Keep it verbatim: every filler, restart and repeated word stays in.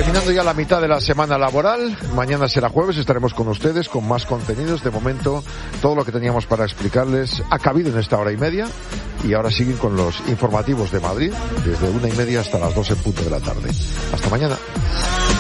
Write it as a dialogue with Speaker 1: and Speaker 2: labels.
Speaker 1: Terminando ya la mitad de la semana laboral, mañana será jueves, estaremos con ustedes con más contenidos. De momento, todo lo que teníamos para explicarles ha cabido en esta hora y media, y ahora siguen con los informativos de Madrid, desde una y media hasta las dos en punto de la tarde. Hasta mañana.